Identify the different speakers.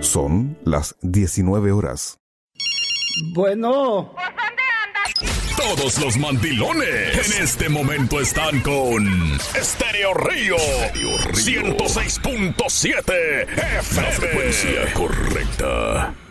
Speaker 1: Son las 19 horas.
Speaker 2: Bueno.
Speaker 3: Todos los mandilones en este momento están con Estéreo Río 106.7 FM. La frecuencia correcta.